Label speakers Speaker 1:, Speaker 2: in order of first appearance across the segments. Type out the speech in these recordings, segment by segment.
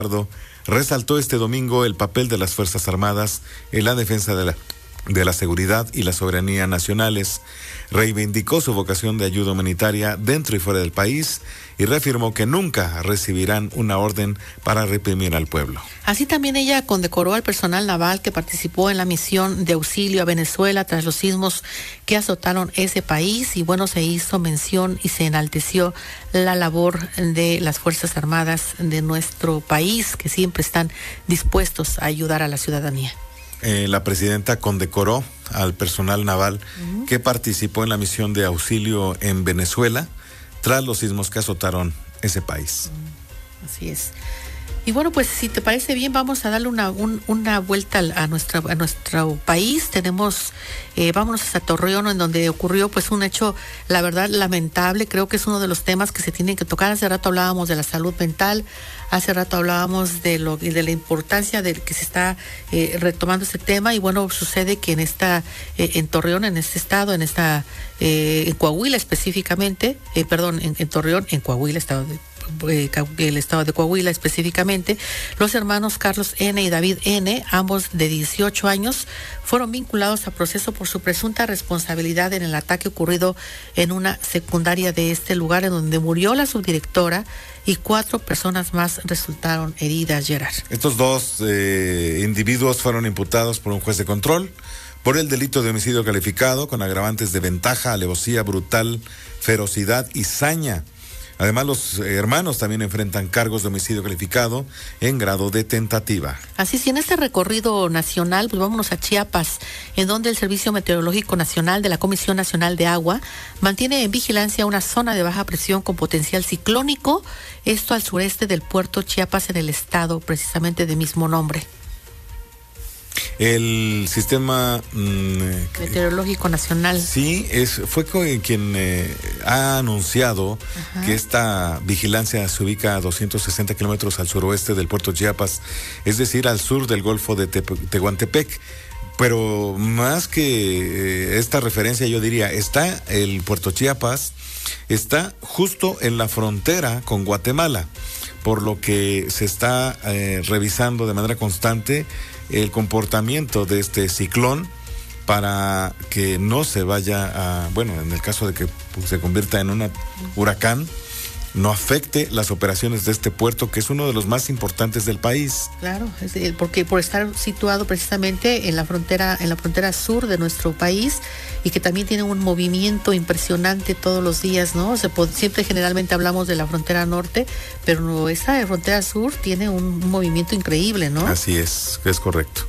Speaker 1: resaltó este domingo el papel de las Fuerzas Armadas en la defensa de la seguridad y la soberanía nacionales. Reivindicó su vocación de ayuda humanitaria dentro y fuera del país y reafirmó que nunca recibirán una orden para reprimir al pueblo.
Speaker 2: Así también ella condecoró al personal naval que participó en la misión de auxilio a Venezuela tras los sismos que azotaron ese país, y bueno, se hizo mención y se enalteció la labor de las Fuerzas Armadas de nuestro país, que siempre están dispuestos a ayudar a la ciudadanía.
Speaker 1: La presidenta condecoró al personal naval que participó en la misión de auxilio en Venezuela tras los sismos que azotaron ese país.
Speaker 2: Así es. Y bueno, pues si te parece bien, vamos a darle una vuelta a nuestro país. Vámonos hasta Torreón, en donde ocurrió pues un hecho, la verdad, lamentable. Creo que es uno de los temas que se tienen que tocar. Hace rato hablábamos de la salud mental, hace rato hablábamos de la importancia de que se está retomando este tema, y bueno, sucede que en Torreón, en este estado, en Coahuila específicamente, en Torreón, en Coahuila, el estado de Coahuila específicamente, los hermanos Carlos N. y David N., ambos de 18 años, fueron vinculados a proceso por su presunta responsabilidad en el ataque ocurrido en una secundaria de este lugar, en donde murió la subdirectora y 4 personas más resultaron heridas, Gerard.
Speaker 1: Estos dos individuos fueron imputados por un juez de control por el delito de homicidio calificado con agravantes de ventaja, alevosía, brutal, ferocidad y saña. Además, los hermanos también enfrentan cargos de homicidio calificado en grado de tentativa.
Speaker 2: Así es, y en este recorrido nacional, pues vámonos a Chiapas, en donde el Servicio Meteorológico Nacional de la Comisión Nacional de Agua mantiene en vigilancia una zona de baja presión con potencial ciclónico, esto al sureste del puerto Chiapas, en el estado precisamente de mismo nombre.
Speaker 1: El Sistema
Speaker 2: Meteorológico Nacional.
Speaker 1: Sí, fue quien ha anunciado que esta vigilancia se ubica a 260 kilómetros al suroeste del puerto Chiapas, es decir, al sur del Golfo de Tehuantepec. Pero más que esta referencia, yo diría, está el puerto Chiapas, está justo en la frontera con Guatemala, por lo que se está revisando de manera constante el comportamiento de este ciclón para que no se vaya en el caso de que se convierta en un huracán, no afecte las operaciones de este puerto, que es uno de los más importantes del país.
Speaker 2: Claro, porque por estar situado precisamente en la frontera sur de nuestro país, y que también tiene un movimiento impresionante todos los días, ¿no? Siempre generalmente hablamos de la frontera norte, pero esta frontera sur tiene un movimiento increíble, ¿no?
Speaker 1: Así es correcto.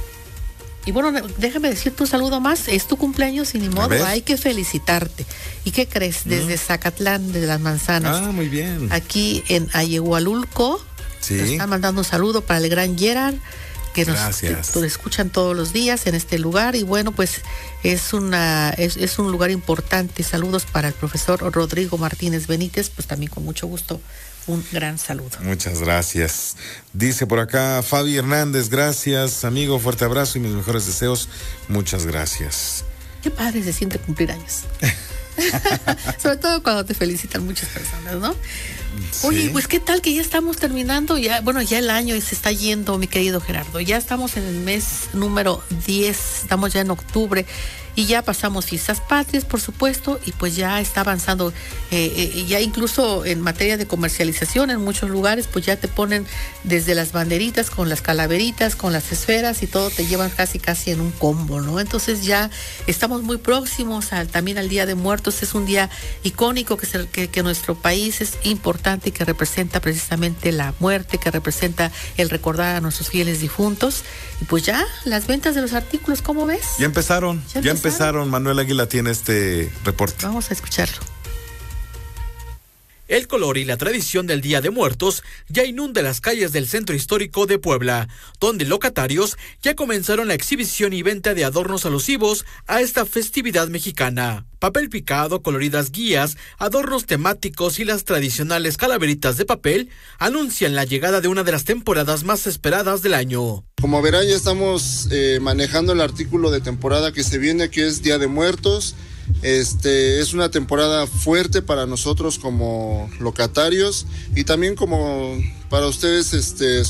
Speaker 2: Y bueno, déjame decirte un saludo más. Es tu cumpleaños y ni modo, hay que felicitarte. ¿Y qué crees? Desde Zacatlán, de las Manzanas.
Speaker 1: Muy bien.
Speaker 2: Aquí en Ayehualulco, nos están mandando un saludo para el gran Gerard, que nos escuchan todos los días en este lugar. Y bueno, pues es un lugar importante. Saludos para el profesor Rodrigo Martínez Benítez, pues también con mucho gusto. Un gran saludo.
Speaker 1: Muchas gracias. Dice por acá Fabi Hernández, gracias, amigo, fuerte abrazo y mis mejores deseos. Muchas gracias.
Speaker 2: Qué padre se siente cumplir años. Sobre todo cuando te felicitan muchas personas, ¿no? Sí. Oye, pues qué tal que ya estamos terminando, ya el año se está yendo, mi querido Gerardo. Ya estamos en el mes número 10, estamos ya en octubre. Y ya pasamos fiestas patrias, por supuesto, y pues ya está avanzando, ya incluso en materia de comercialización en muchos lugares, pues ya te ponen desde las banderitas, con las calaveritas, con las esferas, y todo te llevan casi en un combo, ¿no? Entonces ya estamos muy próximos también al Día de Muertos. Es un día icónico que nuestro país es importante y que representa precisamente la muerte, que representa el recordar a nuestros fieles difuntos. Y pues ya las ventas de los artículos, ¿cómo ves?
Speaker 1: Ya empezaron. Manuel Águila tiene este reporte.
Speaker 2: Vamos a escucharlo.
Speaker 3: El color y la tradición del Día de Muertos ya inunda las calles del centro histórico de Puebla, donde locatarios ya comenzaron la exhibición y venta de adornos alusivos a esta festividad mexicana. Papel picado, coloridas guías, adornos temáticos y las tradicionales calaveritas de papel anuncian la llegada de una de las temporadas más esperadas del año.
Speaker 4: Como verán, ya estamos manejando el artículo de temporada que se viene, que es Día de Muertos. Es una temporada fuerte para nosotros como locatarios y también como para ustedes,